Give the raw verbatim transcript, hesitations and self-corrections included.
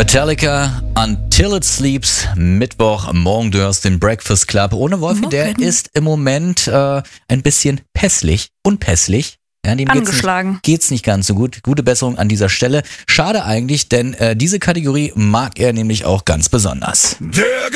Metallica, Until It Sleeps, Mittwoch, morgen du hörst den Breakfast Club. Ohne Wolfi, der ist im Moment äh, ein bisschen pässlich, unpässlich. Ja, dem Angeschlagen. Geht's nicht, geht's nicht ganz so gut. Gute Besserung an dieser Stelle. Schade eigentlich, denn äh, diese Kategorie mag er nämlich auch ganz besonders.